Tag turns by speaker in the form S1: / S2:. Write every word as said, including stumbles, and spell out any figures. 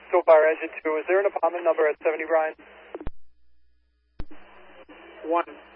S1: Still fire engine two. Is there an apartment number at seventy Bryan?
S2: One.